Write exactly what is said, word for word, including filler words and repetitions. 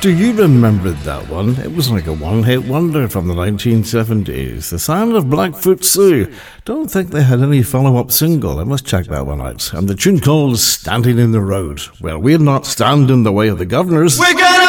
Do you remember that one? It was like a one-hit wonder from the nineteen seventies. The sound of Blackfoot Sue. Don't think they had any follow-up single. I must check that one out. And the tune called Standing in the Road. Well, we'll not stand in the way of the governors. We're gonna